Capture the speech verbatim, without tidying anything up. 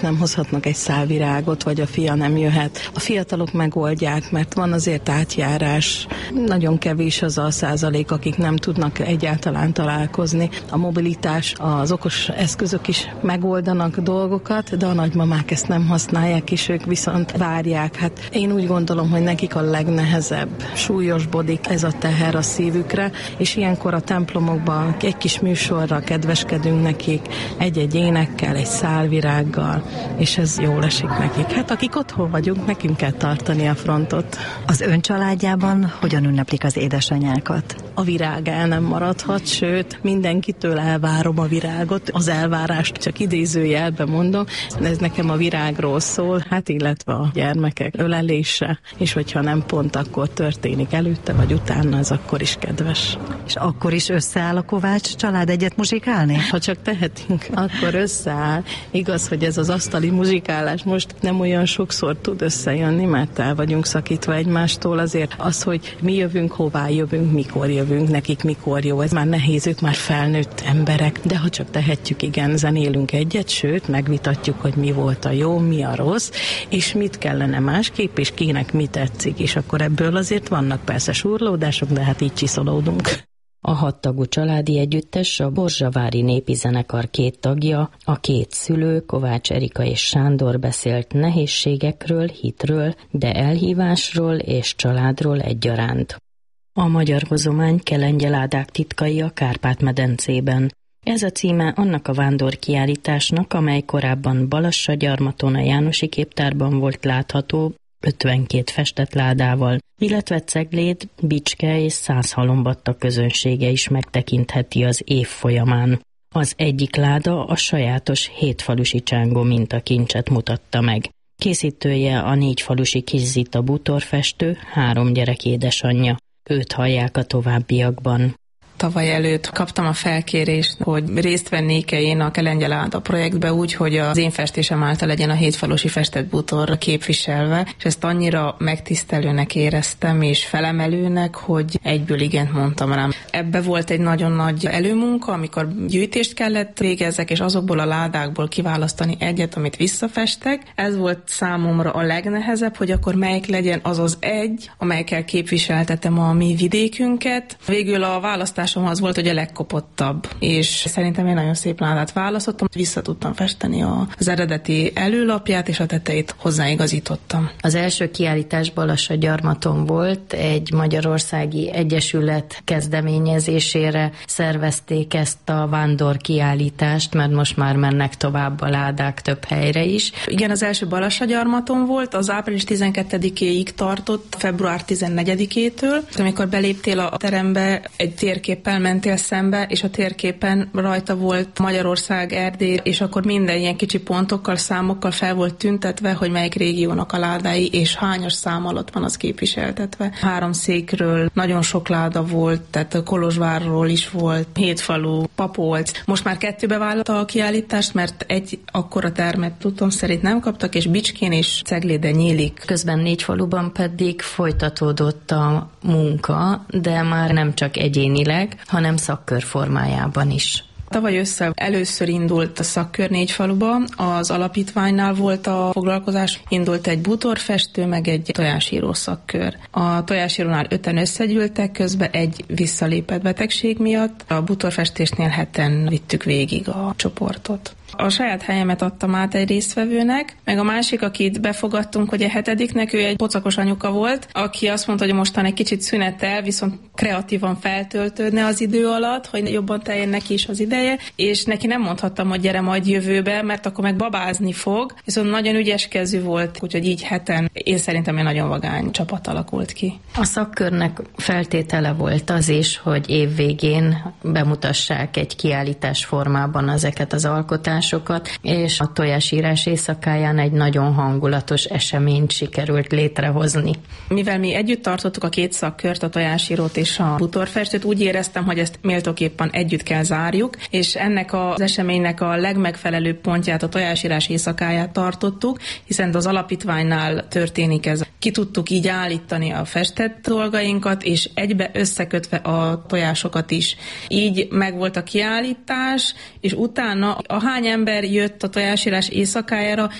nem hozhatnak egy szál virágot, vagy a fia nem jöhet. A fiatalok megoldják, mert van azért átjárás. Nagyon kevés az a százalék, akik nem tudnak egyáltalán találkozni. A mobilitás, az okos eszközök is megoldanak dolgokat, de a nagymamák ezt nem használják, és ők viszont várják. Hát én úgy gondolom, hogy nekik a legnehezebb, súlyosbodik ez a teher a szívükre, és ilyenkor a templomokban egy kis műsorra kedveskedünk nekik, egy-egy énekkel, egy szálvirággal, és ez jól esik nekik. Hát akik otthon vagyunk, nekünk kell tartani a frontot. Az ön családjában hogyan ünneplik az édesanyákat? A virág el nem maradhat, sőt, mindenkitől elvárom a virágot. Az elvárást csak idézőjelben mondom, de ez nekem a virágról szól, hát illetve a gyermekek ölelése, és hogyha nem pont akkor történik előtte, vagy utána, ez akkor is kedves. És akkor is összeáll a Kovács család egyet muzsikálni? Ha csak tehetünk, akkor összeáll. Igaz, hogy ez az asztali muzsikálás most nem olyan sokszor tud összejönni, mert el vagyunk szakítva egymástól. Azért az, hogy mi jövünk, hová jövünk, mikor jövünk, nekik mikor jó, ez már nehéz, ők már felnőtt emberek, de ha csak tehetjük, igen, zenélünk egyet, sőt, megvitatjuk, hogy mi volt a jó, mi a rossz, és mit kellene másképp, és kinek mi tetszik, és akkor ebből azért vannak persze surlódások, de hát így csiszolódunk. A hattagú családi együttes a Borzsavári Népi Zenekar két tagja, a két szülő, Kovács Erika és Sándor beszélt nehézségekről, hitről, de elhívásról és családról egyaránt. A magyar hozomány Kelengyeládák titkai a Kárpát-medencében. Ez a címe annak a vándorkiállításnak, amely korábban Balassagyarmaton a Jánosi Képtárban volt látható, ötvenkét festett ládával, illetve Cegléd, Bicske és Százhalombatta közönsége is megtekintheti az év folyamán. Az egyik láda a sajátos hétfalusi csángó mintakincset mutatta meg. Készítője a négyfalusi Kis Zita bútorfestő, három gyerek édesanyja. Őt hallják a továbbiakban. Tavaly előtt kaptam a felkérést, hogy részt vennék-e én a Kelengyeláda projektbe úgy, hogy az én festésem által legyen a hétfalusi festett bútor képviselve, és ezt annyira megtisztelőnek éreztem, és felemelőnek, hogy egyből igent mondtam rám. Ebbe volt egy nagyon nagy előmunka, amikor gyűjtést kellett végezzek, és azokból a ládákból kiválasztani egyet, amit visszafestek. Ez volt számomra a legnehezebb, hogy akkor melyik legyen az az egy, amelyikkel képviseltetem a mi vidékünket. Végül a választás az volt, hogy a legkopottabb, és szerintem én nagyon szép ládát választottam, vissza tudtam festeni az eredeti előlapját, és a tetejét hozzáigazítottam. Az első kiállítás Balassagyarmaton volt, egy magyarországi egyesület kezdeményezésére szervezték ezt a vándor kiállítást, mert most már mennek tovább a ládák több helyre is. Igen, az első Balassagyarmaton volt, az április tizenkettedikéig tartott, február tizennegyedikétől, amikor beléptél a terembe, egy térkép mentél szembe, és a térképen rajta volt Magyarország, Erdély, és akkor minden ilyen kicsi pontokkal, számokkal fel volt tüntetve, hogy melyik régiónak a ládái, és hányas szám alatt van az képviseltetve. Három székről nagyon sok láda volt, tehát Kolozsvárról is volt, Hétfalu, Papolc. Most már kettőbe vállalta a kiállítást, mert egy akkora termet tudtam szerint nem kaptak, és Bicskén és Cegléden nyílik. Közben Négyfaluban pedig folytatódott a munka, de már nem csak egyénileg, hanem szakkör formájában is. Tavaly össze először indult a szakkör Négyfaluba, az alapítványnál volt a foglalkozás, indult egy bútorfestő, meg egy tojásíró szakkör. A tojásírónál öten összegyűltek, közben egy visszalépett betegség miatt. A bútorfestésnél heten vittük végig a csoportot. A saját helyemet adtam át egy résztvevőnek, meg a másik, akit befogadtunk, hogy a hetediknek, ő egy pocakos anyuka volt, aki azt mondta, hogy mostan egy kicsit szünetel, viszont kreatívan feltöltődne az idő alatt, hogy jobban teljen neki is az ideje, és neki nem mondhattam, hogy gyere majd jövőbe, mert akkor meg babázni fog, viszont nagyon ügyeskező volt, úgyhogy így heten, én szerintem egy nagyon vagány csapat alakult ki. A szakkörnek feltétele volt az is, hogy évvégén bemutassák egy kiállítás formában ezeket az alkotásokat, és a tojásírás éjszakáján egy nagyon hangulatos eseményt sikerült létrehozni. Mivel mi együtt tartottuk a két szakkört, a tojásírót és a bútorfestőt, úgy éreztem, hogy ezt méltóképpen együtt kell zárjuk, és ennek az eseménynek a legmegfelelőbb pontját, a tojásírás éjszakáját tartottuk, hiszen az alapítványnál történik ez. ki tudtuk így állítani a festett dolgainkat, és egybe összekötve a tojásokat is. Így megvolt a kiállítás, és utána ahány ember jött a tojásírás éjszakájára,